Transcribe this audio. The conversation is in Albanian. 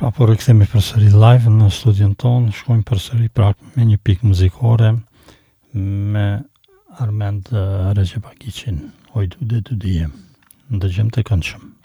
Apo rikthehemi përsëri live në studion tonë, shkojmë përsëri me një pikë muzikore me Armend Recep Agiqin, Oj Dude Dudije. Ndëgjim të këndshëm.